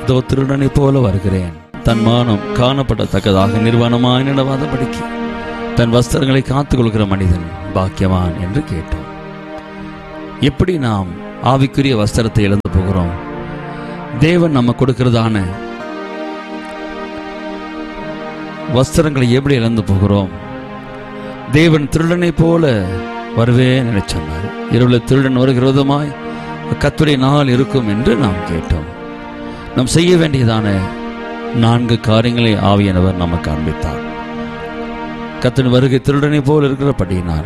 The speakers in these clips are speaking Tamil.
இதோ திருடனை போல வருகிறேன். தன் மானம் காணப்படத்தக்கதாக நிர்வாணமாய் நடவாதபடிக்கு தன் வஸ்திரங்களை காத்துக் கொள்கிற மனிதன் பாக்கியவான் என்று கேட்டோம். எப்படி நாம் ஆவிக்குரிய வஸ்திரத்தை இழந்து போகிறோம்? தேவன் நம்ம கொடுக்கிறதான வஸ்திரங்களை எப்படி இழந்து போகிறோம்? தேவன் திருடனை போல வருவேன் என சொன்னார். இரவில் திருடன் வருகிற விதமாய் கர்த்தருடைய நாள் இருக்கும் என்று நாம் கேட்டோம். நாம் செய்ய வேண்டியதான 4 காரியங்களை ஆவியானவர் நமக்கு காண்பித்தார். கர்த்தரின் வருகை திருடனை போல் இருக்கிறபடியினால்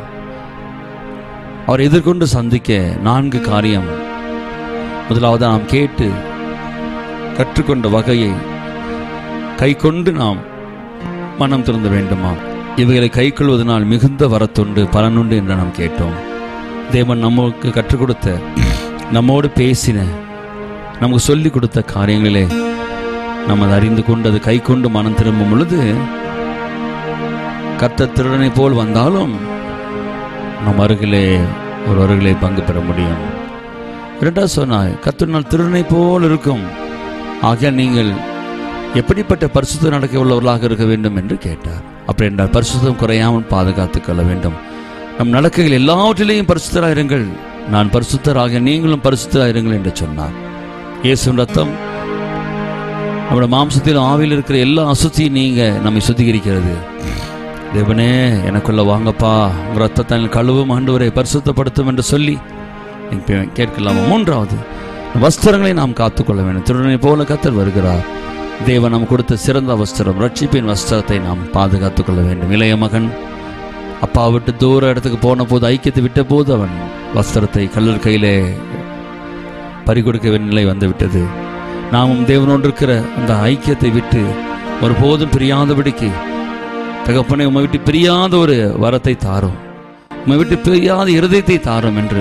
அவர் எதிர்கொண்டு சந்திக்க 4 காரியம். முதலாவது, நாம் கேட்டு கற்றுக்கொண்ட வகையை கை கொண்டு நாம் மனம் திறந்த வேண்டுமா? இவைகளை கை கொள்வதனால் மிகுந்த வரத்துண்டு, பலனுண்டு என்று நாம் கேட்டோம். தேவன் நமக்கு கற்றுக் கொடுத்த, நம்மோடு பேசின, நமக்கு சொல்லிக் கொடுத்த காரியங்களிலே நம்ம அதை அறிந்து கொண்டு அதை கை கொண்டு மனம் திரும்பும் பொழுது கர்த்தர் திருடனை போல் வந்தாலும் நம் அருகிலே ஒரு அருகிலே பங்கு பெற முடியும். 2வது சொன்னாய், கர்த்தரினால் திருடனை போல் இருக்கும். ஆகையால் நீங்கள் எப்படிப்பட்ட பரிசுத்த நடக்க உள்ளவர்களாக இருக்க வேண்டும் என்று கேட்டார். அப்படி என்றால் பரிசுத்தம் குறையாமல் பாதுகாத்துக் கொள்ள வேண்டும். நம் நடக்கைகள் எல்லாவற்றிலேயும் பரிசுத்தராயிருங்கள், நான் பரிசுத்தராக நீங்களும் பரிசுத்தராயிருங்கள் என்று சொன்னார். இயேசுவின் ரத்தம் நம்முடைய மாம்சத்தில் ஆவியில் இருக்கிற எல்லா அசுத்தியும் நீங்க நம்மை சுத்திகரிக்கிறது. தேவனே எனக்குள்ள வாங்கப்பா, உங்க ரத்தத்தால் கழுவும் ஆண்டவரை பரிசுத்தப்படுத்தும் என்று சொல்லி கேட்கலாமா? 3வது, வஸ்திரங்களை நாம் காத்துக்கொள்ள வேண்டும். திருடனை போல கர்த்தர் வருகிறார். தேவன் நாம் கொடுத்த சிறந்த வஸ்திரம், ரட்சிப்பின் வஸ்திரத்தை நாம் பாதுகாத்துக் கொள்ள வேண்டும். இளைய மகன் அப்பா விட்டு தூர இடத்துக்கு போன போது, ஐக்கியத்தை விட்ட போது அவன் வஸ்திரத்தை கல்லர் கையிலே பறிகொடுக்க வேண்டிய நிலை வந்து விட்டது. நாமும் தேவனோடு இருக்கிற அந்த ஐக்கியத்தை விட்டு ஒருபோதும் பிரியாதபடிக்கு, தகப்பனை உம்மை விட்டு பிரியாத ஒரு வரத்தை தாரும், உம்மை விட்டு பிரியாத இருதயத்தை தாரும் என்று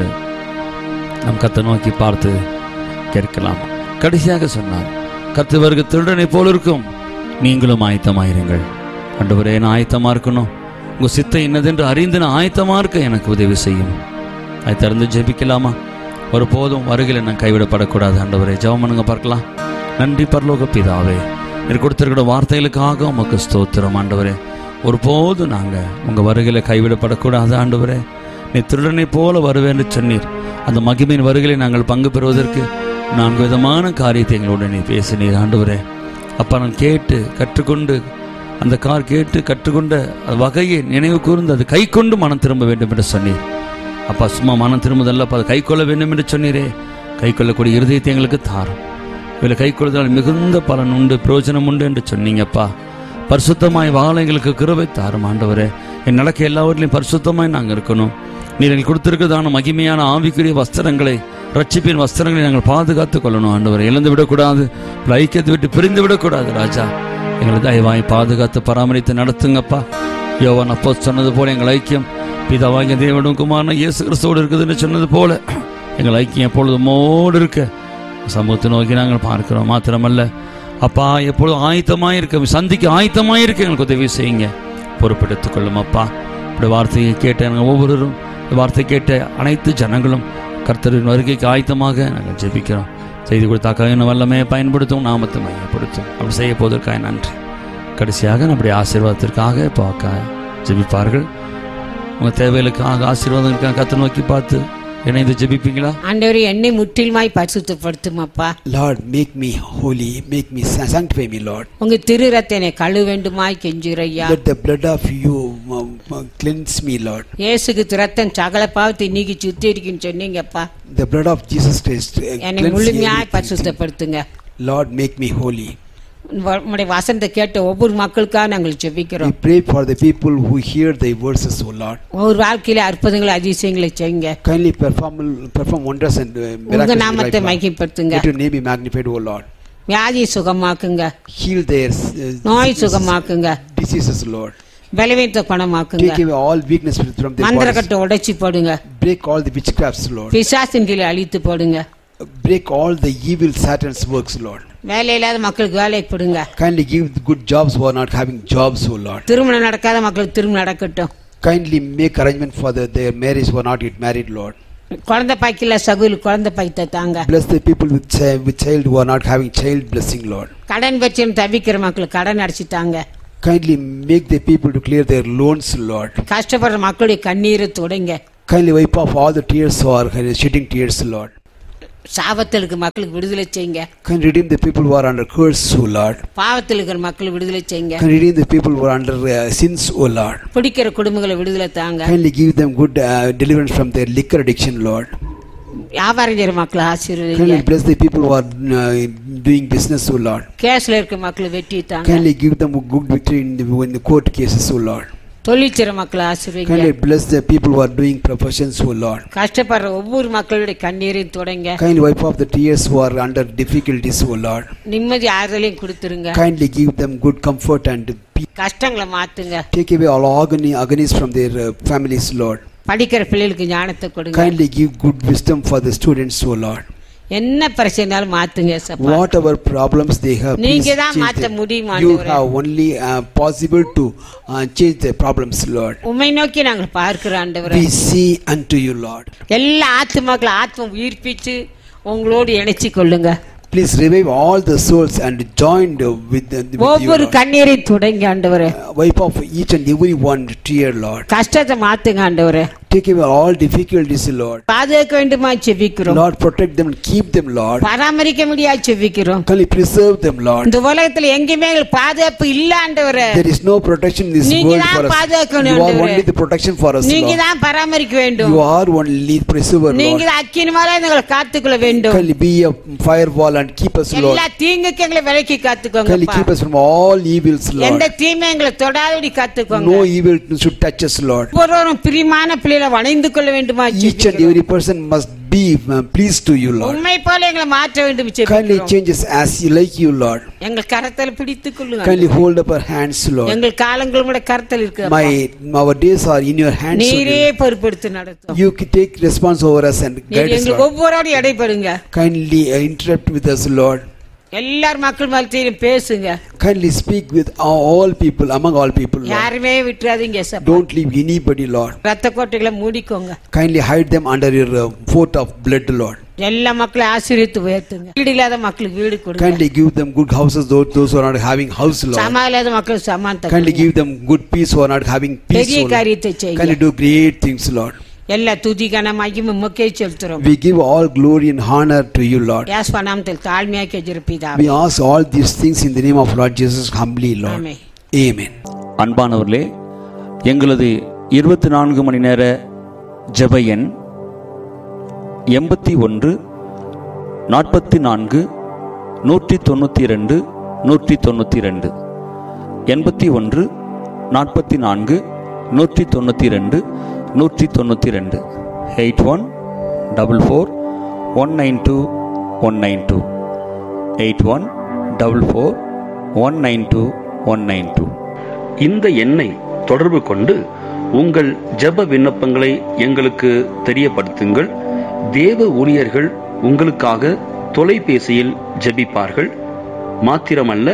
நம் கர்த்தரை நோக்கி பார்த்து கேட்கலாம். கடைசியாக சொன்னார், கர்த்தர் வருகிற திருடனை போல இருக்கும், நீங்களும் ஆயத்தமாயிருங்கள். ஆண்டவரே, நான் ஆயத்தமா இருக்கணும், உங்க சித்தை என்னதென்று அறிந்து நான் ஆயத்தமா இருக்க எனக்கு உதவி செய்யும். அதை திறந்து ஜெபிக்கலாமா? ஒருபோதும் வருகையில் நான் கைவிடப்படக்கூடாது. ஆண்டவரே, ஜெபம் பண்ணுங்க பார்க்கலாம். நன்றி பரலோக பிதாவே, நீர் கொடுத்திருக்கிற வார்த்தைகளுக்காக உமக்கு ஸ்தோத்திரம். ஆண்டவரே, ஒருபோதும் நாங்கள் உங்க வருகையில கைவிடப்படக்கூடாது. ஆண்டவரே, நீ திருடனை போல வருவேன்னு சொன்னீர். அந்த மகிமையின் வருகையில நாங்கள் பங்கு பெறுவதற்கு 4 விதமான காரியத்தை எங்களோட நீ பேசினீர். ஆண்டவரே, அப்பா, நான் கேட்டு கற்றுக்கொண்டு அந்த கேட்டு கற்றுக்கொண்ட வகையை நினைவு கூர்ந்து அது கை கொண்டு மனம் திரும்ப வேண்டும் என்று சொன்னீர். அப்பா, சும்மா மனம் திரும்புதல்லப்பா, அதை கை கொள்ள வேண்டும் என்று சொன்னீரே. கை கொள்ளக்கூடிய இருதயத்தை எங்களுக்கு தாரும். இதில் கை கொள்வதால் மிகுந்த பலன் உண்டு, பிரயோஜனம் உண்டு என்று சொன்னீங்கப்பா. பரிசுத்தமாய் வாழ எங்களுக்கு கிருபை தாரும். ஆண்டவரே, என் நடக்க எல்லாவற்றிலையும் பரிசுத்தமாய் நாங்கள் இருக்கணும். நீர் எங்களுக்கு கொடுத்திருக்கிறதான மகிமையான ஆவிக்குரிய வஸ்திரங்களை, ரட்சிப்பின் வஸ்திரங்களை நாங்கள் பாதுகாத்துக் கொள்ளணும். ஆண்டவரை இழந்து விடக்கூடாது, ஐக்கியத்தை விட்டு பிரிந்து விடக்கூடாது. ராஜா, எங்களை தயவாய் பாதுகாத்து பராமரித்து நடத்துங்கப்பா. யோவான் அப்போ சொன்னது போல எங்கள் ஐக்கியம் பிதாவாகிய தேவனும் குமாரன் இயேசு கிறிஸ்துவோடு இருக்குதுன்னு சொன்னது போல எங்கள் ஐக்கியம் எப்பொழுதும் மோடு இருக்க சமூகத்தை நோக்கி நாங்கள் பார்க்கிறோம். மாத்திரமல்ல அப்பா, எப்பொழுதும் ஆயத்தமாயிருக்க, சந்திக்க ஆயத்தமாயிருக்க எங்களுக்கு உதவி செய்யுங்க, பொறுப்பெடுத்துக் கொள்ளும் அப்பா. இப்படி வார்த்தையை கேட்ட நாங்கள் ஒவ்வொருவரும், வார்த்தை கேட்ட அனைத்து ஜனங்களும் கர்த்தரின் வருகைக்கு ஆயத்தமாக நாங்கள் ஜெபிக்கிறோம். செய்தி கொடுத்தாக்காக இன்னும் வல்லமையை பயன்படுத்தும், நாமத்தை மையப்படுத்தும். அப்படி செய்ய போவதற்காக நன்றி. கடைசியாக நம்முடைய ஆசீர்வாதத்திற்காக இப்போ ஜெபிப்பார்கள். உங்கள் தேவைகளுக்காக ஆசீர்வாதங்களுக்காக கர்த்தரை நோக்கி பார்த்து இணைந்து ஜெபிப்பீங்களா? ஆண்டவரே, என்னை முற்றிலுமாய் பரிசுத்தப்படுத்தும் அப்பா. Lord, make me holy, make me sanctify me, Lord. உங்க திரு ரத்தத்தை கழுவ வேண்டுமாய் கெஞ்சுறையா. Let the blood of you cleanse me, Lord. இயேசுக்கு ரத்தம் சகல பாவத்தை நீக்கி சுத்திகரிக்குன்னு சொன்னீங்கப்பா. The blood of Jesus Christ என்னை முழுமையாய் பரிசுத்தப்படுத்துங்க. Lord, make me holy. உம்முடைய வசனத்தை கேட்ட ஒவ்வொரு மக்களுக்காக நாங்கள் ஜெபிக்கிறோம். We pray for the people who hear thy verses, O Lord. ஒவ்வொரு வாழ்க்கையில அற்புதங்களை அதிசயங்களை செய்யுங்க. Kindly perform wonders and miracles. உங்க நாமத்தை மகிமைப்படுத்துங்க. Let your name be magnified, O Lord. வியாதியை சுகமாக்குங்க. Heal their நோய் சுகமாக்குங்க. diseases, Lord. பலவீனத்தை குணமாக்குங்க. Take away all weakness from their bodies. மந்திரக்கட்டை உடைச்சு போடுங்க. Break all the witchcrafts, Lord. பிசாசின் கீழே அழித்து போடுங்க. Break all the evil Satan's works, Lord. வேலை இல்லாத மக்களுக்கு வேலை கொடுங்க. Kindly give good jobs who are not having jobs, O Lord. திருமணம் நடக்காத மக்களுக்கு திருமணம் நடக்கட்டும். Kindly make arrangement for their marriage who are not yet married, Lord. குழந்தை பாய்க்கல சகுல் குழந்தை பாய்த்த தாங்க. Bless the people with child who are not having child blessing, Lord. கடன் பிரச்சனை தவிக்கிற மக்களுக்கு கடன் அடைச்சிட்டாங்க. Kindly make the people to clear their loans, Lord. கஷ்டப்படுற மக்களுடைய கண்ணீரை துடைங்க. Kindly wipe off all the tears who are shedding tears, Lord. சாபத்திற்கு மக்களுக்கு விடுதலை செய்யுங்க. Can redeem the people who are under curse, O Lord. பாவத்தில் இருக்கிற மக்கள் விடுதலை செய்யுங்க. Can redeem the people who are under sins, O Lord. பிடிக்கிற குடும்பங்களை விடுதலை தாங்க. Kindly give them good deliverance from their liquor addiction, Lord. வியாபாரம் செய்யற மக்களை ஆசீர்வதிங்க. Kindly bless the people who are doing business, O Lord. கேஸ்ல இருக்க மக்களை வெற்றி தாங்க. Kindly give them a good victory in the court cases, O Lord. தொழில் செய்யற மக்களை ஆசீர்வதிங்க. Kindly bless the people who are doing professions, O Lord. கஷ்டப்படுற ஒவ்வொரு மக்களுடைய கண்ணீரையும் துடைங்க. Kindly wipe off the tears who are under difficulties, O Lord. நிம்மதி ஆறுதலையும் கொடுத்துருங்க. Kindly give them good comfort and peace. கஷ்டங்களை மாத்துங்க. Take away all agonies from their families, Lord. படிக்கிற பிள்ளைகளுக்கு ஞானத்தை கொடுங்க. Kindly give good wisdom for the students, O Lord. என்ன பிரச்சனைனாலும் மாத்துங்க சப்பா. Whatever problems they have, நீங்க தான் மாத்த முடியும் you ஆண்டவரே. have only possible to change the problems, Lord. உம்மை நோக்கி நாங்கள் பார்க்கிறோம் ஆண்டவரே. We see unto you, Lord. எல்லா ஆத்துமாக்களை ஆத்ம உயிர்ப்பிச்சு உங்களோடு இணைச்சி கொள்ளுங்க. Please revive all the souls and join with you, ஒவ்வொரு Lord. கண்ணீரை துடைங்க ஆண்டவரே. Wipe off each and every one tear, Lord. கஷ்டத்தை மாத்துங்க ஆண்டவரே. Take away all difficulties, Lord. பாதுகாக்க வேண்டுமா செபிக்கிறோம். Lord, protect them and keep them, Lord. பராமரிக்க முடியாது செபிக்கிறோம். Kindly preserve them, Lord. இந்த உலகத்துல எங்கேயுமே பாதுகாப்பு இல்ல ஆண்டவரே. There is no protection in this நீங்க world தான் for us. பாதுகாக்கணும் You are ஆண்டவரே. only the protection for us, நீங்க Lord. தான் பராமரிக்க வேண்டும். You are only preserver, நீங்க Lord. தான் அக்கினிமால எங்களை காத்துக்கொள்ள வேண்டும். Kindly be a firewall and keep us, Lord. எல்லா தீங்குக்கு எங்களை விலக்கி Kindly காத்துக்கோங்க. keep us from all evils, எந்த Lord. தீமை எங்களை தொடாதபடி காத்துக்கோங்க. No evil should touch us, Lord. ஒவ்வொருவரும் பிரியமான பிள்ளைகளை வணைந்து கொள்ள வேண்டுமா Each and every person must be pleased to you, Lord. உண்மை போல எங்களை மாற்ற வேண்டும் Kindly செபிக்கிறோம். change us as you like you, Lord. எங்கள் கரத்தில் பிடித்துக் கொள்ளுங்க. Kindly hold up our hands, Lord. எங்கள் காலங்கள் கூட கரத்தில் இருக்கு. Our days are in your hands. நீரே பொறுப்பெடுத்து நடத்தும். You can take response over us and நீர் guide us, எங்களுக்கு Lord. ஒவ்வொரு இடைப்படுங்க. Kindly interrupt with us, Lord. எல்லார் மக்கள் மத்தியிலும் பேசுங்க. Kindly speak with all people, among all people, Lord. யாருமே விட்டுறாதீங்க சப்பா. Don't leave anybody, Lord. ரத்த கோட்டைகளை மூடிக்கோங்க. Kindly hide them under your fort of blood, Lord. எல்லா மக்களையும் ஆசீர்வதித்து உயர்த்துங்க. வீடு இல்லாத மக்களுக்கு வீடு கொடுங்க. Kindly give them good houses, those who are not having house, Lord. சமாதானம் இல்லாத மக்களுக்கு சமாதானத்தை Kindly கொடுங்க. give them good peace who are not having peace, பெரிய Lord. காரியத்தை செய்யுங்க. Kindly do great things, Lord. எல்லா துதிக்கான மகிமை உமக்கே செலுத்துறோம். We give all glory and honor to you, Lord. இயேசு நாமத்தில் தாழ்மையாக கெஞ்சிருப்பீதாவே. We ask all these things in the name of Lord Jesus humbly, Lord. Amen. Amen. அன்பானவர்களே, எங்களது 24 மணி நேர ஜெப எண் 81 44 192 192 81 44 192 192 8144 192 192 8144 192 192. இந்த எண்ணை தொடர்பு கொண்டு உங்கள் ஜெப விண்ணப்பங்களை எங்களுக்கு தெரியப்படுத்துங்கள். தேவ ஊழியர்கள் உங்களுக்காக தொலைபேசியில் ஜெபிப்பார்கள். மாத்திரமல்ல,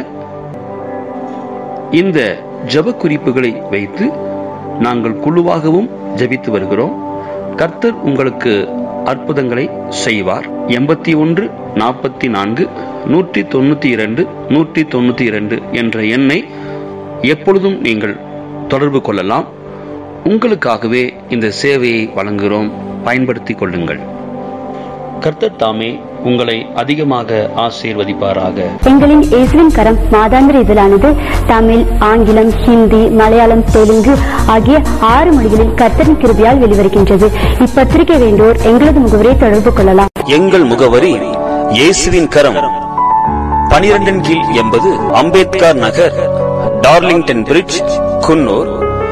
இந்த ஜெப குறிப்புகளை வைத்து நாங்கள் குழுவாகவும் ஜெபித்து வருகிறோம். கர்த்தர் உங்களுக்கு அற்புதங்களை செய்வார். 81 44 192 192 என்ற எண்ணை எப்பொழுதும் நீங்கள் தொடர்பு கொள்ளலாம். உங்களுக்காகவே இந்த சேவையை வழங்குகிறோம். பயன்படுத்திக் கொள்ளுங்கள். கர்த்தர் தாமே உங்களை அதிகமாக ஆசீர்வதிப்பாராக. எங்களின் இயேசுவின் கரம் மாதாந்திர இதழானது தமிழ், ஆங்கிலம், ஹிந்தி, மலையாளம், தெலுங்கு ஆகிய 6 மொழிகளில் கர்த்தரின் கிருபையால் வெளிவருகின்றது. இப்பத்திரிகை வேண்டோர் எங்களது முகவரியை தொடர்பு கொள்ளலாம். எங்கள் முகவரி இயேசுவின் கரம், 12 கீழ் 80 அம்பேத்கர் நகர், டார்லிங்டன் பிரிட்ஜ், குன்னூர்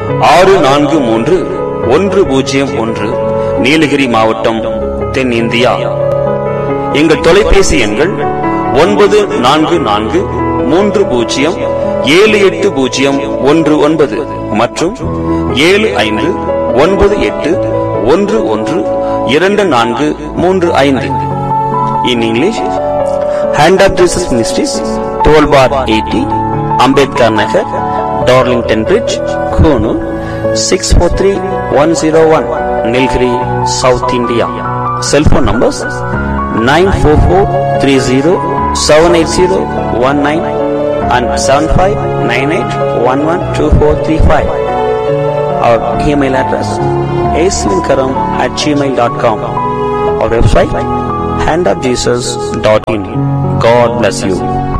643101, நீலகிரி மாவட்டம், தென் இந்தியா. எங்கள் தொலைபேசி எண்கள் 9430780119 மற்றும் 7598112435. In English, Hand of Jesus Ministries, 12 bar 80, Ambedkar Nagar, Darlington Bridge, Konoor 643101, Nilgiri, South India. Cell phone numbers 94430-780-19 and 7598112435. Our email address asvinkaram@gmail.com. Our website handofjesus.in. God bless you.